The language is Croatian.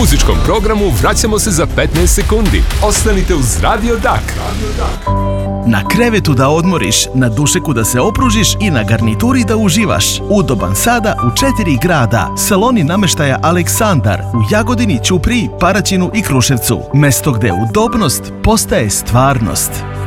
muzičkom programu vraćamo se za 15 sekundi. Ostanite uz Radio Dak. Na krevetu da odmoriš, na dušeku da se opružiš i na garnituri da uživaš. Udoban sada u 4 grada. Saloni namještaja Aleksandar u Jagodini, Ćupriji, Paraćinu i Kruševcu. Mesto gde udobnost postaje stvarnost.